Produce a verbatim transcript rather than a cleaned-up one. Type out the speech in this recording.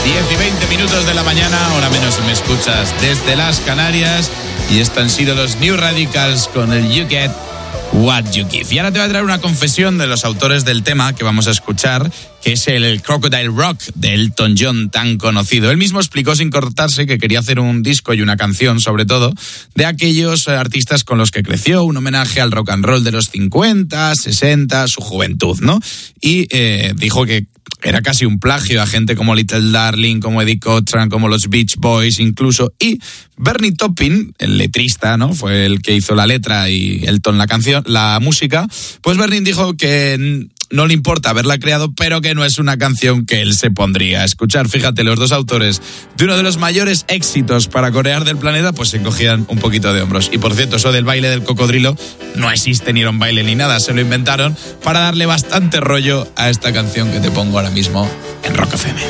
diez y veinte minutos de la mañana, hora menos si me escuchas desde las Canarias. Y estos han sido los New Radicals con el You Get What You Give. Y ahora te voy a traer una confesión de los autores del tema que vamos a escuchar, que es el Crocodile Rock de Elton John, tan conocido. Él mismo explicó sin cortarse que quería hacer un disco y una canción, sobre todo, de aquellos artistas con los que creció, un homenaje al rock and roll de los cincuenta, sesenta, su juventud, ¿no? Y eh, dijo que era casi un plagio a gente como Little Darling, como Eddie Cochran, como los Beach Boys incluso. Y Bernie Taupin, el letrista, ¿no? Fue el que hizo la letra y Elton la canción, la música. Pues Bernie dijo que no le importa haberla creado, pero que no es una canción que él se pondría a escuchar. Fíjate, los dos autores de uno de los mayores éxitos para corear del planeta, pues se encogían un poquito de hombros. Y por cierto, eso del baile del cocodrilo no existe, ni era un baile ni nada, se lo inventaron para darle bastante rollo a esta canción que te pongo ahora mismo en Rock F M.